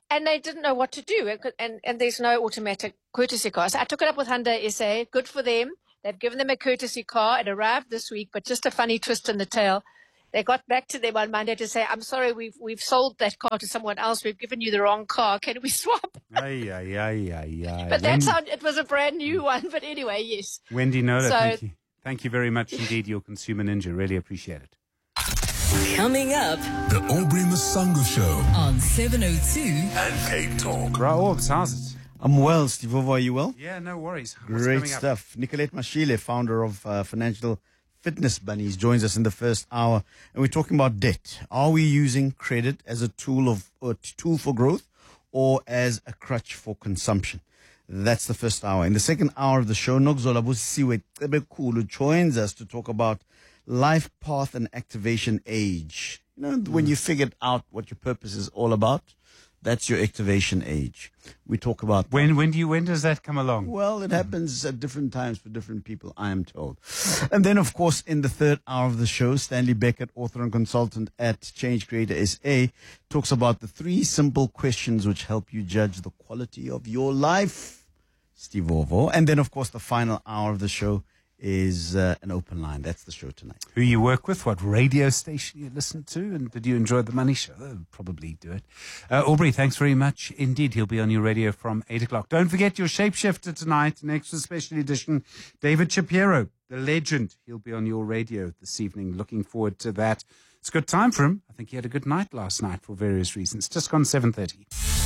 and they didn't know what to do. And there's no automatic courtesy car. So I took it up with Hyundai SA. Good for them. They've given them a courtesy car. It arrived this week, but just a funny twist in the tail. They got back to them on Monday to say, I'm sorry, we've sold that car to someone else. We've given you the wrong car. Can we swap? Ay. But that's how it was a brand new one. But anyway, yes. Wendy Nola, thank you. Thank you very much indeed, your Consumer Ninja. Really appreciate it. Coming up, The Aubrey Masango Show on 702 and Cape Talk. Orbs, how's it? I'm well, Steve. Are you well? Yeah, no worries. What's Great coming up? stuff. Nicolette Mashile, founder of Financial Fitness Bunnies, joins us in the first hour, and we're talking about debt. Are we using credit as a tool for growth, or as a crutch for consumption? That's the first hour. In the second hour of the show, Nokzola Busisiwe Tebekulu joins us to talk about life path and activation age. You know, when you figured out what your purpose is all about, that's your activation age. We talk about when does that come along? Well, it happens at different times for different people, I am told. And then, of course, in the third hour of the show, Stanley Beckett, author and consultant at Change Creator SA, talks about the 3 simple questions which help you judge the quality of your life. Steve Ovo. And then, of course, the final hour of the show is an open line. That's the show tonight. Who you work with, what radio station you listen to, and did you enjoy the Money Show? Probably do it. Aubrey, thanks very much indeed. He'll be on your radio from 8 o'clock. Don't forget your Shapeshifter tonight, an extra special edition. David Shapiro, the legend. He'll be on your radio this evening. Looking forward to that. It's a good time for him. I think he had a good night last night for various reasons. Just gone 7:30.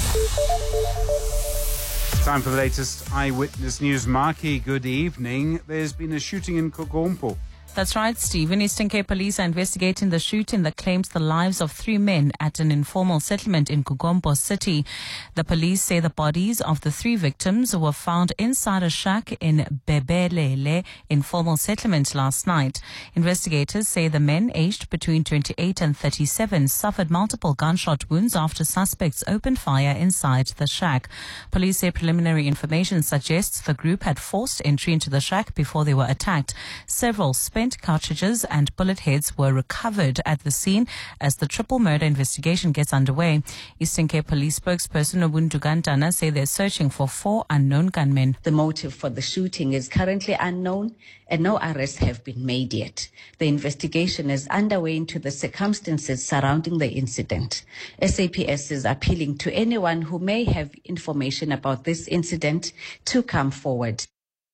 Time for the latest Eyewitness News. Marky, good evening. There's been a shooting in Kugompo. That's right, Stephen. Eastern Cape Police are investigating the shooting that claims the lives of 3 men at an informal settlement in Kugompo City. The police say the bodies of the 3 victims were found inside a shack in Bebelele informal settlement last night. Investigators say the men, aged between 28 and 37, suffered multiple gunshot wounds after suspects opened fire inside the shack. Police say preliminary information suggests the group had forced entry into the shack before they were attacked. Several spent cartridges and bullet heads were recovered at the scene as the triple murder investigation gets underway. Eastern Cape Police spokesperson Ubuntu Gantana say they're searching for 4 unknown gunmen. The motive for the shooting is currently unknown and no arrests have been made yet. The investigation is underway into the circumstances surrounding the incident. SAPS is appealing to anyone who may have information about this incident to come forward.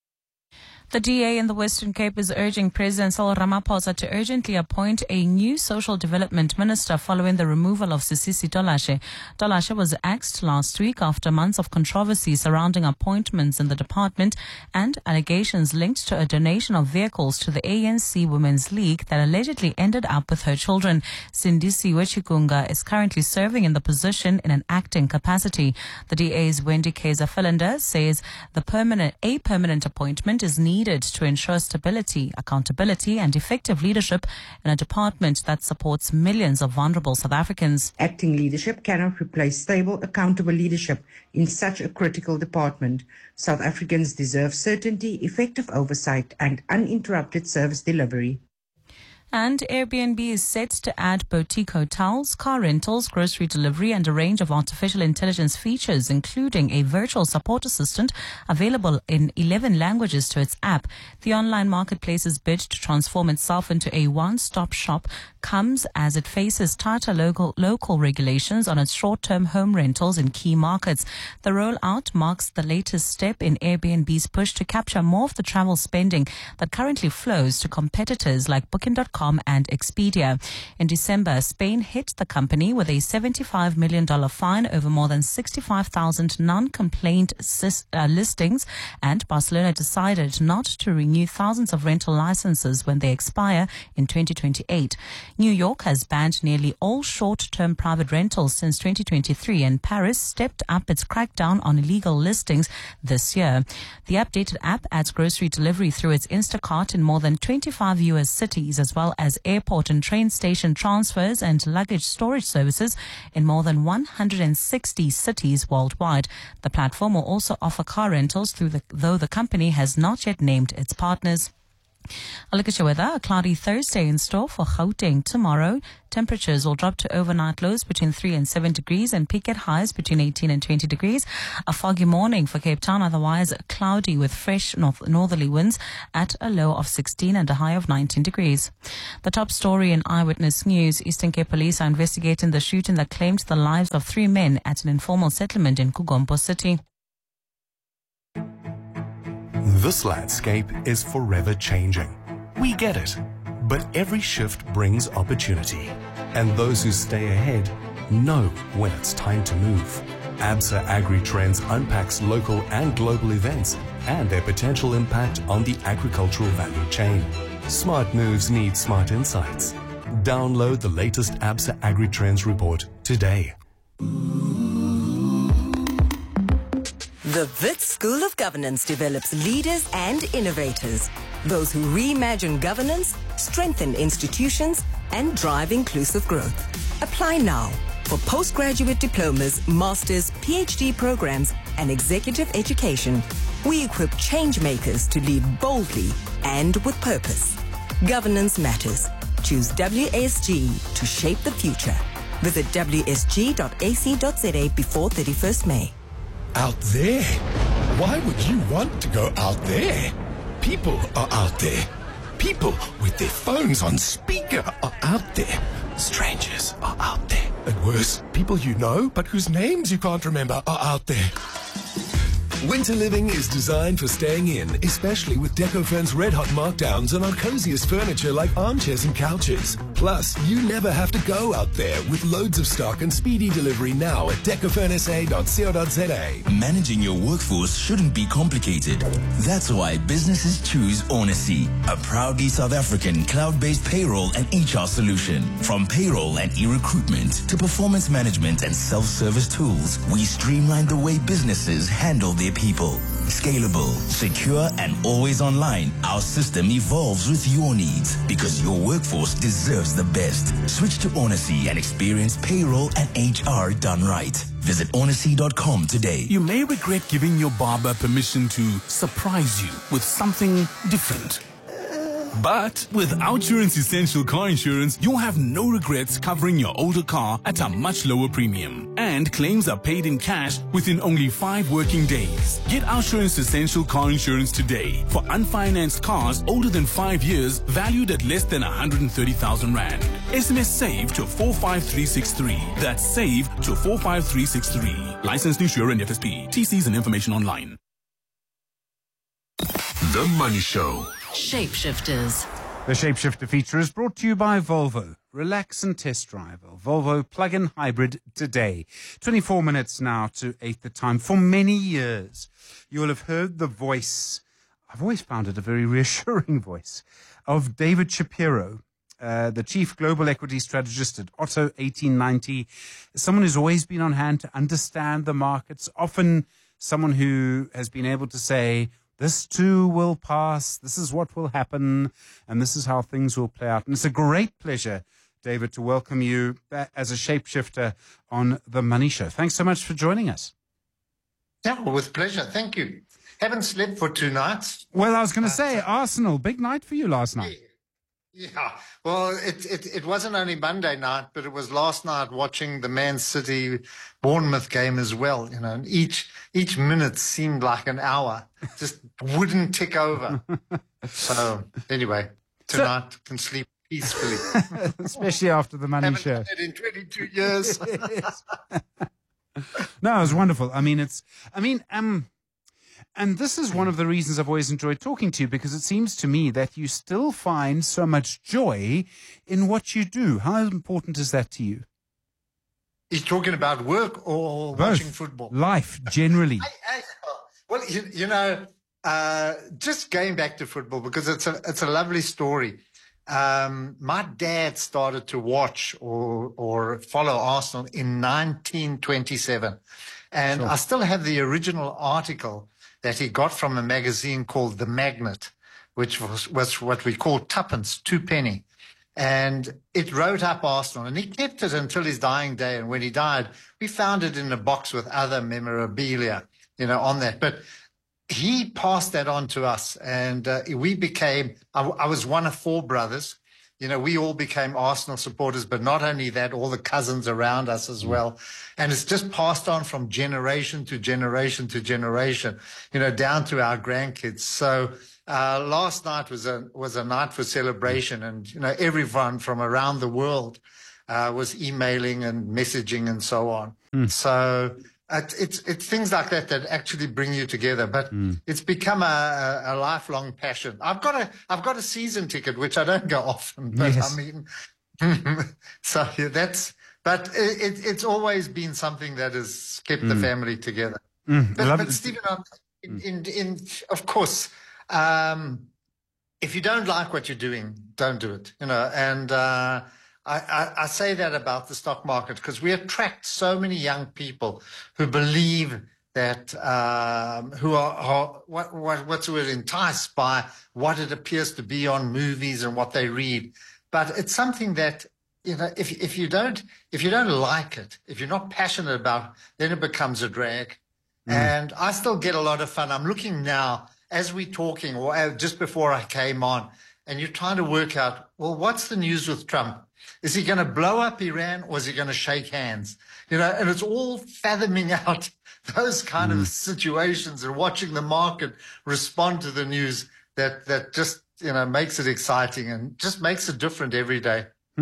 The DA in the Western Cape is urging President Cyril Ramaphosa to urgently appoint a new social development minister following the removal of Sisisi Tolashe. Tolashe was axed last week after months of controversy surrounding appointments in the department and allegations linked to a donation of vehicles to the ANC Women's League that allegedly ended up with her children. Sindisi Wechikunga is currently serving in the position in an acting capacity. The DA's Wendy Kaiser Philander says a permanent appointment is needed to ensure stability, accountability and effective leadership in a department that supports millions of vulnerable South Africans. Acting leadership cannot replace stable, accountable leadership in such a critical department. South Africans deserve certainty, effective oversight and uninterrupted service delivery. And Airbnb is set to add boutique hotels, car rentals, grocery delivery and a range of artificial intelligence features, including a virtual support assistant available in 11 languages to its app. The online marketplace's bid to transform itself into a one-stop shop comes as it faces tighter local regulations on its short-term home rentals in key markets. The rollout marks the latest step in Airbnb's push to capture more of the travel spending that currently flows to competitors like Booking.com and Expedia. In December, Spain hit the company with a $75 million fine over more than 65,000 non-complaint listings, and Barcelona decided not to renew thousands of rental licenses when they expire in 2028. New York has banned nearly all short-term private rentals since 2023, and Paris stepped up its crackdown on illegal listings this year. The updated app adds grocery delivery through its Instacart in more than 25 U.S. cities, as well as airport and train station transfers and luggage storage services in more than 160 cities worldwide. The platform will also offer car rentals though the company has not yet named its partners. A look at your weather. A cloudy Thursday in store for Gauteng tomorrow. Temperatures will drop to overnight lows between 3 and 7 degrees and peak at highs between 18 and 20 degrees. A foggy morning for Cape Town, otherwise cloudy with fresh northerly winds at a low of 16 and a high of 19 degrees. The top story in Eyewitness News. Eastern Cape Police are investigating the shooting that claimed the lives of 3 men at an informal settlement in Kugompo City. This landscape is forever changing. We get it. But every shift brings opportunity. And those who stay ahead know when it's time to move. ABSA AgriTrends unpacks local and global events and their potential impact on the agricultural value chain. Smart moves need smart insights. Download the latest ABSA AgriTrends report today. The Wits School of Governance develops leaders and innovators, those who reimagine governance, strengthen institutions, and drive inclusive growth. Apply now for postgraduate diplomas, masters, PhD programs, and executive education. We equip change makers to lead boldly and with purpose. Governance matters. Choose WSG to shape the future. Visit wsg.ac.za before 31st May. Out there? Why would you want to go out there? People are out there. People with their phones on speaker are out there. Strangers are out there. And worse, people you know but whose names you can't remember are out there. Winter living is designed for staying in, especially with Decofurn's red hot markdowns on our coziest furniture like armchairs and couches. Plus, you never have to go out there with loads of stock and speedy delivery now at decofurnsa.co.za. Managing your workforce shouldn't be complicated. That's why businesses choose Onacy, a proudly South African cloud-based payroll and HR solution. From payroll and e-recruitment to performance management and self-service tools, we streamline the way businesses handle their people. Scalable, secure, and always online, our system evolves with your needs because your workforce deserves the best. Switch to Onacy and experience payroll and HR done right. Visit onacy.com today. You may regret giving your barber permission to surprise you with something different. But with Outsurance Essential Car Insurance, you'll have no regrets covering your older car at a much lower premium. And claims are paid in cash within only 5 working days. Get Outsurance Essential Car Insurance today for unfinanced cars older than 5 years valued at less than 130,000 Rand. SMS SAVE to 45363. That's SAVE to 45363. Licensed insurer and FSP. TCs and information online. The Money Show. Shapeshifters. The Shapeshifter feature is brought to you by Volvo. Relax and test drive a Volvo plug-in hybrid today. 24 minutes now to 8 the time. For many years, you will have heard the voice, I've always found it a very reassuring voice, of David Shapiro, the Chief Global Equity Strategist at Otto 1890. Someone who's always been on hand to understand the markets, often someone who has been able to say, this too will pass, this is what will happen, and this is how things will play out. And it's a great pleasure, David, to welcome you as a shapeshifter on The Money Show. Thanks so much for joining us. Yeah, well, with pleasure. Thank you. Haven't slept for 2 nights. Well, I was going to say, Arsenal, big night for you last night. Yeah, well, it wasn't only Monday night, but it was last night watching the Man City Bournemouth game as well. You know, and each minute seemed like an hour, just wouldn't tick over. So anyway, tonight can sleep peacefully, especially after the Money Show. Haven't done it in 22 years. No, it was wonderful. And this is one of the reasons I've always enjoyed talking to you, because it seems to me that you still find so much joy in what you do. How important is that to you? He's talking about work or Both. watching football? Life, generally. Well, just going back to football, because it's a lovely story. My dad started to watch or follow Arsenal in 1927. And Sure. I still have the original article that he got from a magazine called The Magnet, which was what we call tuppence, 2 penny. And it wrote up Arsenal, and he kept it until his dying day. And when he died, we found it in a box with other memorabilia, on that. But he passed that on to us, and we became, I was one of 4 brothers. We all became Arsenal supporters, but not only that, all the cousins around us as well. And it's just passed on from generation to generation to generation, down to our grandkids. So last night was a night for celebration, and, everyone from around the world was emailing and messaging and so on. So it's things like that that actually bring you together, but it's become a lifelong passion. I've got a season ticket, which I don't go often, but yes. I mean, so but it's always been something that has kept the family together. But Stephen, of course, if you don't like what you're doing, don't do it, and, I say that about the stock market because we attract so many young people who believe that, who are what's the word, enticed by what it appears to be on movies and what they read. But it's something that, if you don't like it, if you're not passionate about, then it becomes a drag. And I still get a lot of fun. I'm looking now as we're talking, or just before I came on, and you're trying to work out, well, what's the news with Trump? Is he going to blow up Iran, or is he going to shake hands? And it's all fathoming out those kind of situations and watching the market respond to the news that just, makes it exciting and just makes it different every day.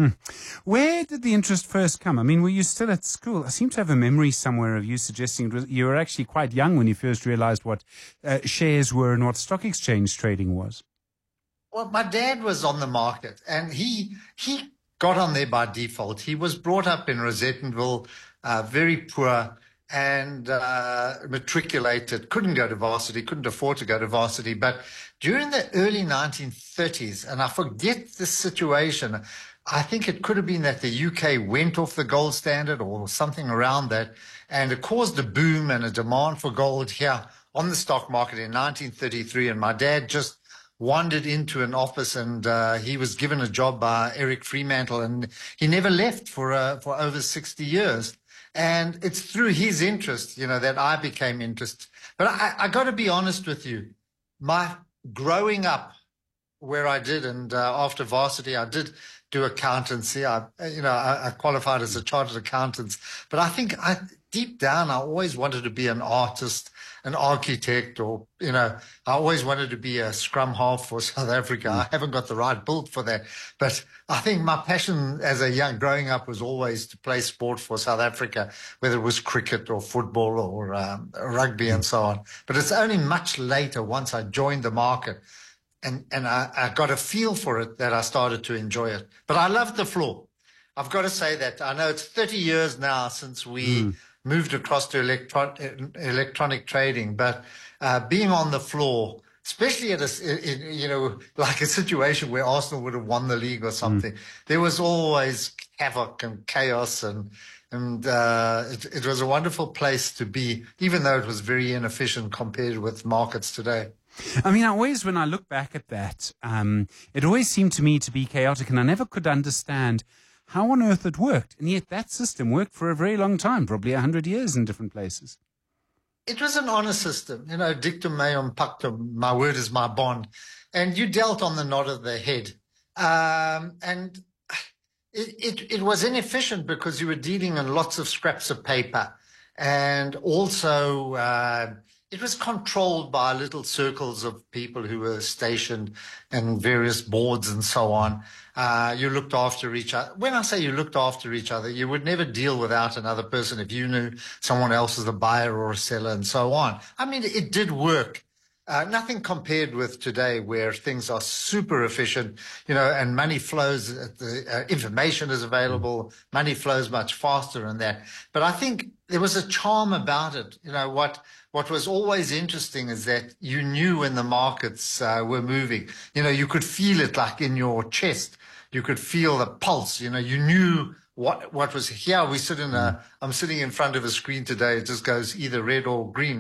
Where did the interest first come? I mean, were you still at school? I seem to have a memory somewhere of you suggesting you were actually quite young when you first realized what shares were and what stock exchange trading was. Well, my dad was on the market, and he got on there by default. He was brought up in Rosettenville, very poor, and matriculated, couldn't go to varsity, couldn't afford to go to varsity. But during the early 1930s, and I forget the situation, I think it could have been that the UK went off the gold standard or something around that, and it caused a boom and a demand for gold here on the stock market in 1933. And my dad just wandered into an office, and he was given a job by Eric Fremantle, and he never left for over 60 years. And it's through his interest, that I became interested. But I got to be honest with you, my growing up where I did, and after varsity, I did do accountancy. I qualified as a chartered accountant, but I think deep down, I always wanted to be an artist, an architect, or, I always wanted to be a scrum half for South Africa. I haven't got the right build for that. But I think my passion as growing up was always to play sport for South Africa, whether it was cricket or football or rugby and so on. But it's only much later, once I joined the market and I got a feel for it, that I started to enjoy it. But I loved the floor. I've got to say that. I know it's 30 years now since we moved across to electronic trading, but being on the floor, especially at like a situation where Arsenal would have won the league or something, there was always havoc and chaos, and it was a wonderful place to be, even though it was very inefficient compared with markets today. I mean, when I look back at that, it always seemed to me to be chaotic, and I never could understand how on earth it worked. And yet that system worked for a very long time, probably 100 years in different places. It was an honor system, dictum meum pactum, my word is my bond. And you dealt on the nod of the head. And it was inefficient because you were dealing in lots of scraps of paper. And also, it was controlled by little circles of people who were stationed in various boards and so on. You looked after each other. When I say you looked after each other, you would never deal without another person if you knew someone else was a buyer or a seller and so on. I mean, it did work. Nothing compared with today, where things are super efficient, and money flows, information is available, money flows much faster and that. But I think there was a charm about it. What was always interesting is that you knew when the markets were moving. You could feel it like in your chest. You could feel the pulse. You knew what was here. I'm sitting in front of a screen today. It just goes either red or green,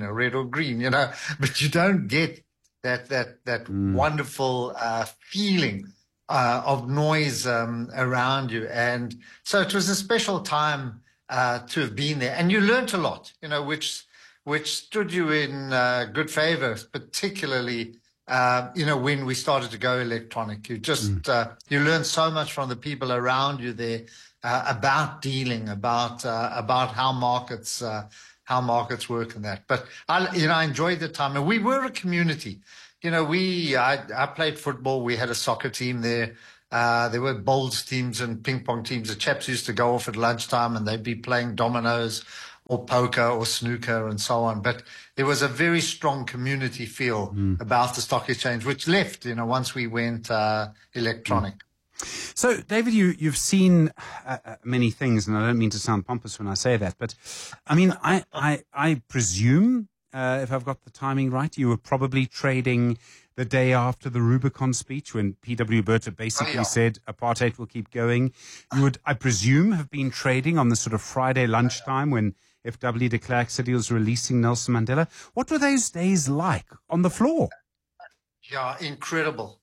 but you don't get that wonderful feeling of noise around you. And so it was a special time to have been there, and you learned a lot, which stood you in good favor, particularly, when we started to go electronic. You just, you learn so much from the people around you there about dealing, about how markets work and that. But I enjoyed the time, and we were a community. I played football. We had a soccer team there. There were bowls teams and ping pong teams. The chaps used to go off at lunchtime and they'd be playing dominoes or poker or snooker and so on. But there was a very strong community feel about the stock exchange, which left, once we went electronic. So, David, you've seen many things, and I don't mean to sound pompous when I say that, but I mean, I presume, if I've got the timing right, you were probably trading the day after the Rubicon speech when P.W. Botha basically said apartheid will keep going. You would, I presume, have been trading on the sort of Friday lunchtime when FW de Klerk said he was releasing Nelson Mandela. What were those days like on the floor? Yeah, incredible.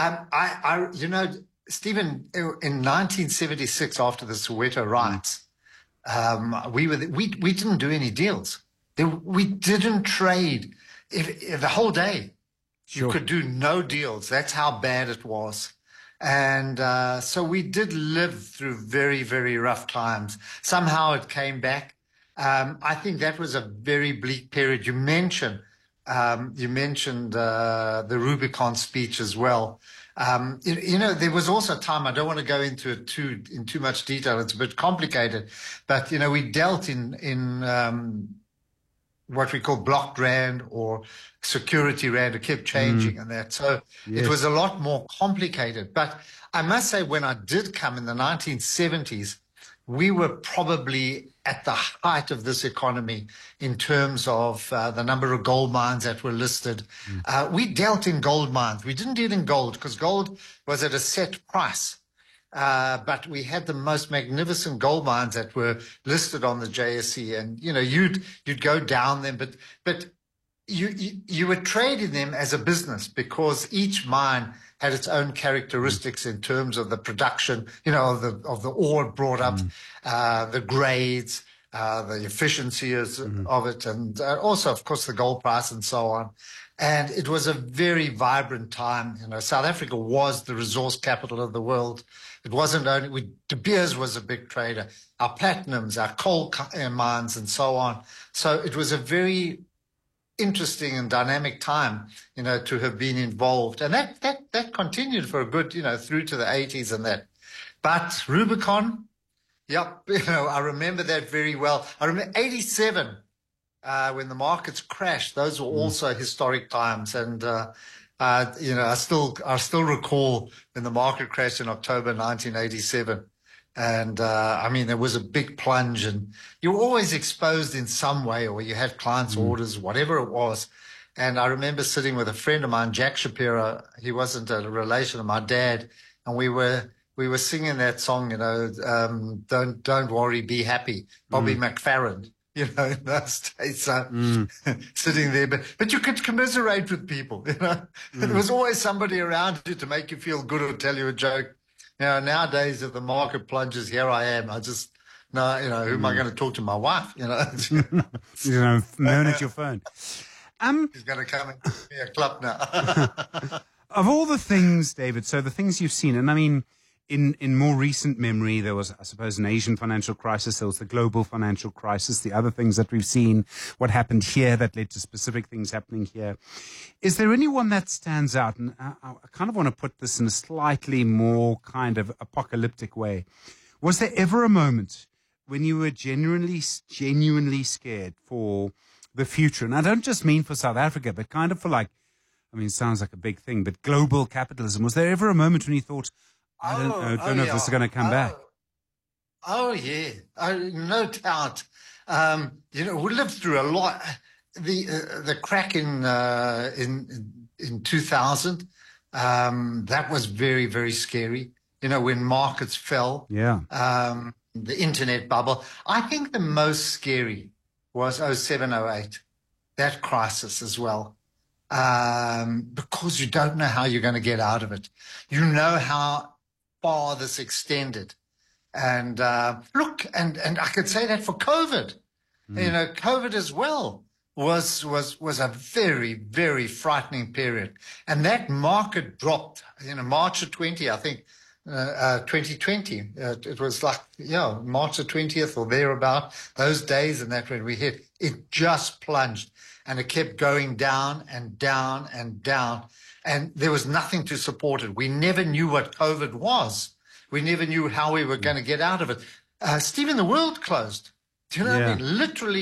Stephen, in 1976, after the Soweto riots, we didn't do any deals. We didn't trade the whole day. Sure. You could do no deals. That's how bad it was. And so we did live through very, very rough times. Somehow it came back. I think that was a very bleak period. You mentioned the Rubicon speech as well. There was also a time, I don't want to go into it in too much detail. It's a bit complicated, but, we dealt in what we call blocked rand or security rand. It kept changing and that. So It was a lot more complicated. But I must say, when I did come in the 1970s, we were probably at the height of this economy in terms of the number of gold mines that were listed. We dealt in gold mines. We didn't deal in gold because gold was at a set price. But we had the most magnificent gold mines that were listed on the JSE, and you'd go down them, but you were trading them as a business because each mine had its own characteristics in terms of the production, of the ore brought up, the grades, the efficiency of it, and also, of course, the gold price and so on. And it was a very vibrant time. South Africa was the resource capital of the world. It wasn't only De Beers was a big trader, our platinums, our coal mines, and so on. So it was a very interesting and dynamic time, to have been involved. And that continued for a good, through to the 80s and that. But Rubicon, I remember that very well. I remember 87, when the markets crashed. Those were also historic times. And, I still recall when the market crashed in October 1987. And, there was a big plunge, and you were always exposed in some way, or you had clients' orders, whatever it was. And I remember sitting with a friend of mine, Jack Shapiro. He wasn't a relation of my dad. And we were singing that song, Don't Worry, Be Happy, Bobby McFerrin. In those days, sitting there. But you could commiserate with people, There was always somebody around you to make you feel good or tell you a joke. Nowadays, if the market plunges, here I am. I just, who am I going to talk to? My wife, moan at your phone. He's going to come and give me a club now. Of all the things, David, so the things you've seen, and I mean, in more recent memory, there was, I suppose, an Asian financial crisis. There was the global financial crisis, the other things that we've seen, what happened here that led to specific things happening here. Is there anyone that stands out? And I kind of want to put this in a slightly more kind of apocalyptic way. Was there ever a moment when you were genuinely scared for the future? And I don't just mean for South Africa, but kind of for it sounds like a big thing, but global capitalism. Was there ever a moment when you thought, I don't know if this is going to come back? Oh, yeah. No doubt. We lived through a lot. The crack in 2000, that was very, very scary. When markets fell. Yeah. The internet bubble. I think the most scary was 07, 08. That crisis as well. Because you don't know how you're going to get out of it. You know how far this extended. And look, and I could say that for COVID. COVID as well. was a very, very frightening period. And that market dropped, March of 2020. It was like, March the 20th or thereabout, those days, and that when we hit, it just plunged. And it kept going down and down and down. And there was nothing to support it. We never knew what COVID was. We never knew how we were going to get out of it. Stephen, the world closed. Do you know what I mean? Literally.